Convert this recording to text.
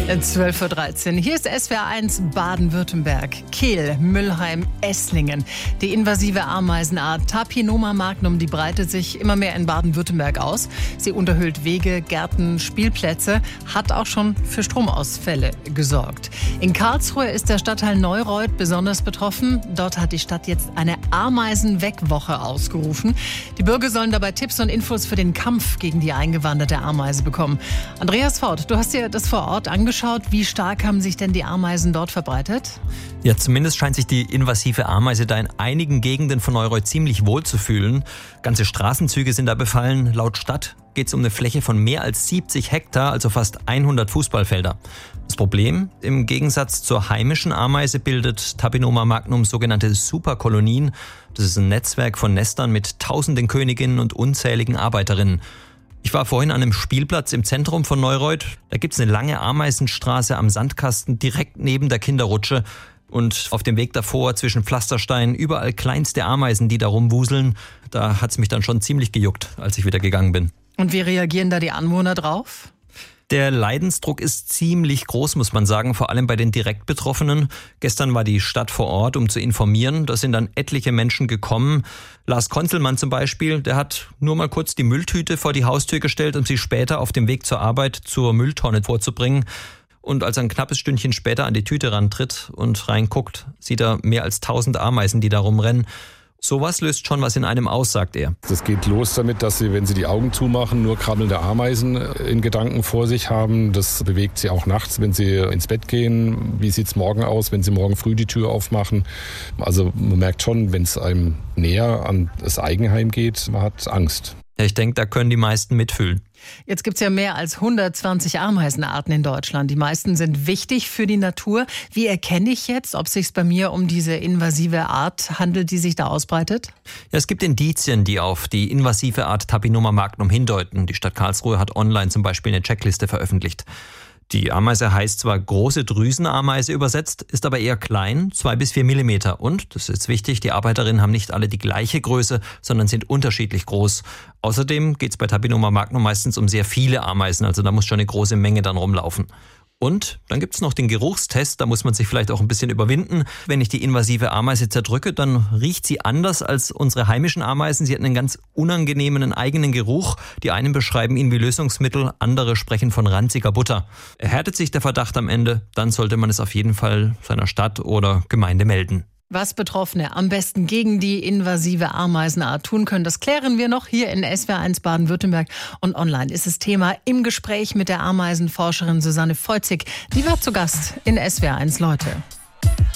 12:13 Uhr. Hier ist SWR1 Baden-Württemberg. Kehl, Müllheim, Esslingen. Die invasive Ameisenart Tapinoma magnum, die breitet sich immer mehr in Baden-Württemberg aus. Sie unterhöhlt Wege, Gärten, Spielplätze, hat auch schon für Stromausfälle gesorgt. In Karlsruhe ist der Stadtteil Neureuth besonders betroffen. Dort hat die Stadt jetzt eine Ameisenwegwoche ausgerufen. Die Bürger sollen dabei Tipps und Infos für den Kampf gegen die eingewanderte Ameise bekommen. Andreas Faut, du hast dir das vor Ort angeschaut. Wie stark haben sich denn die Ameisen dort verbreitet? Ja, zumindest scheint sich die invasive Ameise da in einigen Gegenden von Neureuth ziemlich wohl zu fühlen. Ganze Straßenzüge sind da befallen. Laut Stadt geht es um eine Fläche von mehr als 70 Hektar, also fast 100 Fußballfelder. Das Problem, im Gegensatz zur heimischen Ameise bildet Tapinoma magnum sogenannte Superkolonien. Das ist ein Netzwerk von Nestern mit tausenden Königinnen und unzähligen Arbeiterinnen. Ich war vorhin an einem Spielplatz im Zentrum von Neureuth. Da gibt's eine lange Ameisenstraße am Sandkasten direkt neben der Kinderrutsche. Und auf dem Weg davor zwischen Pflastersteinen überall kleinste Ameisen, die da rumwuseln. Da hat's mich dann schon ziemlich gejuckt, als ich wieder gegangen bin. Und wie reagieren da die Anwohner drauf? Der Leidensdruck ist ziemlich groß, muss man sagen, vor allem bei den direkt Betroffenen. Gestern war die Stadt vor Ort, um zu informieren. Da sind dann etliche Menschen gekommen. Lars Konzelmann zum Beispiel, der hat nur mal kurz die Mülltüte vor die Haustür gestellt, um sie später auf dem Weg zur Arbeit zur Mülltonne vorzubringen. Und als er ein knappes Stündchen später an die Tüte rantritt und reinguckt, sieht er mehr als 1000 Ameisen, die da rumrennen. Sowas löst schon was in einem aus, sagt er. Das geht los damit, dass sie, wenn sie die Augen zumachen, nur krabbelnde Ameisen in Gedanken vor sich haben. Das bewegt sie auch nachts, wenn sie ins Bett gehen. Wie sieht's morgen aus, wenn sie morgen früh die Tür aufmachen? Also man merkt schon, wenn es einem näher an das Eigenheim geht, man hat Angst. Ja, ich denke, da können die meisten mitfühlen. Jetzt gibt's ja mehr als 120 Ameisenarten in Deutschland. Die meisten sind wichtig für die Natur. Wie erkenne ich jetzt, ob es sich bei mir um diese invasive Art handelt, die sich da ausbreitet? Ja, es gibt Indizien, die auf die invasive Art Tapinoma magnum hindeuten. Die Stadt Karlsruhe hat online zum Beispiel eine Checkliste veröffentlicht. Die Ameise heißt zwar große Drüsenameise übersetzt, ist aber eher klein, 2 bis 4 Millimeter. Und, das ist jetzt wichtig, die Arbeiterinnen haben nicht alle die gleiche Größe, sondern sind unterschiedlich groß. Außerdem geht es bei Tapinoma magnum meistens um sehr viele Ameisen, also da muss schon eine große Menge dann rumlaufen. Und dann gibt's noch den Geruchstest, da muss man sich vielleicht auch ein bisschen überwinden. Wenn ich die invasive Ameise zerdrücke, dann riecht sie anders als unsere heimischen Ameisen. Sie hat einen ganz unangenehmen eigenen Geruch. Die einen beschreiben ihn wie Lösungsmittel, andere sprechen von ranziger Butter. Erhärtet sich der Verdacht am Ende, dann sollte man es auf jeden Fall seiner Stadt oder Gemeinde melden. Was Betroffene am besten gegen die invasive Ameisenart tun können, das klären wir noch hier in SWR1 Baden-Württemberg. Und online ist das Thema im Gespräch mit der Ameisenforscherin Susanne Feuzig. Die war zu Gast in SWR1 Leute.